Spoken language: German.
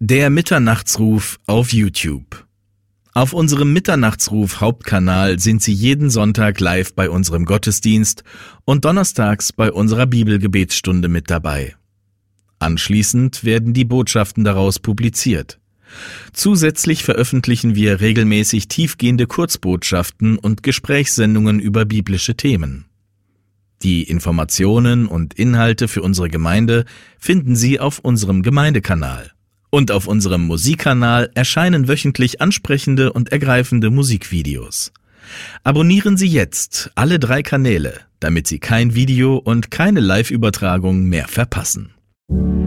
Der Mitternachtsruf auf YouTube. Auf unserem Mitternachtsruf Hauptkanal sind Sie jeden Sonntag live bei unserem Gottesdienst und donnerstags bei unserer Bibelgebetsstunde mit dabei. Anschließend werden die Botschaften daraus publiziert. Zusätzlich veröffentlichen wir regelmäßig tiefgehende Kurzbotschaften und Gesprächssendungen über biblische Themen. Die Informationen und Inhalte für unsere Gemeinde finden Sie auf unserem Gemeindekanal. Und auf unserem Musikkanal erscheinen wöchentlich ansprechende und ergreifende Musikvideos. Abonnieren Sie jetzt alle 3 Kanäle, damit Sie kein Video und keine Live-Übertragung mehr verpassen.